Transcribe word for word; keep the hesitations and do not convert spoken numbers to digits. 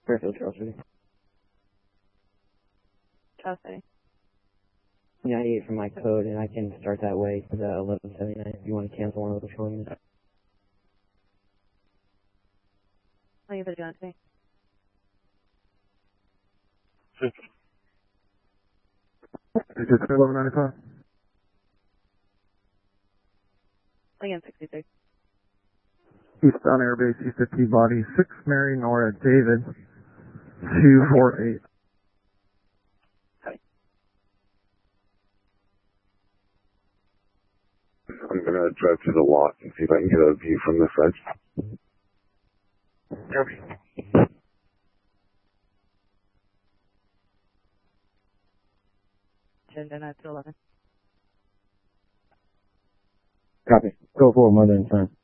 Fairfield, Charles City. Charles City. Yeah, I need it from my code, and I can start that way to the eleven seventy-nine if you want to cancel one of the patrol units. I'll give it to me. Is it eleven ninety-five? Again, sixty-six. Eastbound Air Base, E fifty body, six Mary Nora David, two four eight. I'm going to drive to the lot and see if I can get a view from this side. Okay. ten nine to eleven. Copy. Go forward, mother and son.